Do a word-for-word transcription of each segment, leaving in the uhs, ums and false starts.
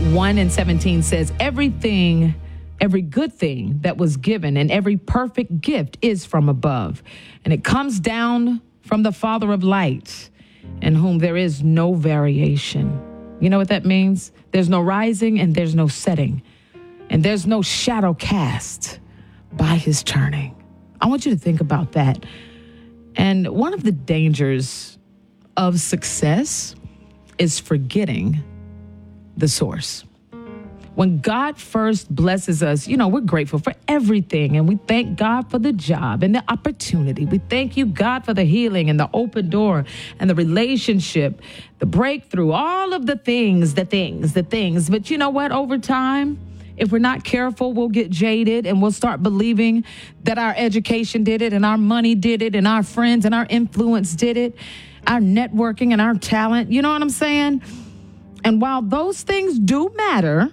one and seventeen says, everything, every good thing that was given and every perfect gift is from above. And it comes down from the Father of lights, in whom there is no variation. You know what that means? There's no rising and there's no setting. And there's no shadow cast by his turning. I want you to think about that. And one of the dangers of success is forgetting the source. When God first blesses us, you know, we're grateful for everything. And we thank God for the job and the opportunity. We thank you, God, for the healing and the open door and the relationship, the breakthrough, all of the things, the things, the things. But you know what? Over time, if we're not careful, we'll get jaded and we'll start believing that our education did it and our money did it and our friends and our influence did it, our networking and our talent. You know what I'm saying? And while those things do matter,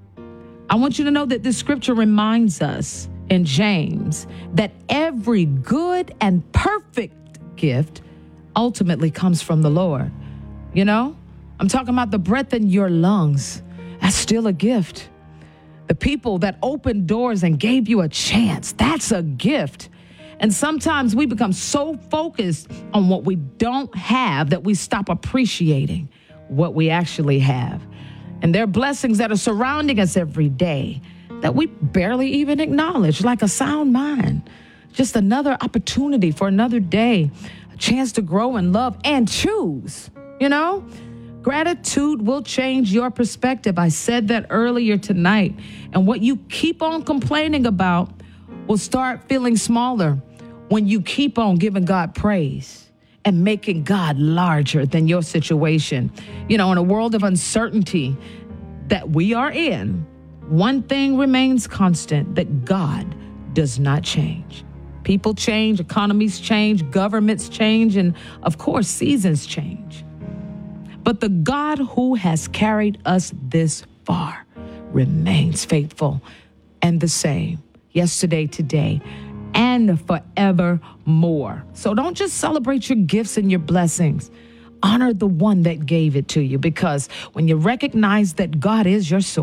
I want you to know that this scripture reminds us in James that every good and perfect gift ultimately comes from the Lord. You know, I'm talking about the breath in your lungs. That's still a gift. The people that opened doors and gave you a chance, that's a gift. And sometimes we become so focused on what we don't have that we stop appreciating what we actually have. And there are blessings that are surrounding us every day that we barely even acknowledge, like a sound mind. Just another opportunity for another day, a chance to grow and love and choose, you know? Gratitude will change your perspective. I said that earlier tonight. And what you keep on complaining about will start feeling smaller when you keep on giving God praise and making God larger than your situation. You know, in a world of uncertainty that we are in, one thing remains constant, that God does not change. People change, economies change, governments change, and of course, seasons change. But the God who has carried us this far remains faithful and the same yesterday, today, and forevermore. So don't just celebrate your gifts and your blessings. Honor the one that gave it to you, because when you recognize that God is your source,